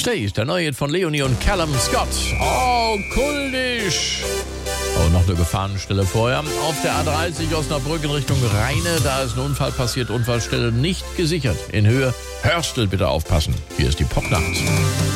Stay ist der neue Hit von Leonie und Callum Scott. Oh, kultisch. Oh, noch eine Gefahrenstelle vorher. Auf der A30 Osnabrück in Richtung Rheine, da ist ein Unfall passiert. Unfallstelle nicht gesichert. In Höhe Hörstel bitte aufpassen. Hier ist die Popnacht.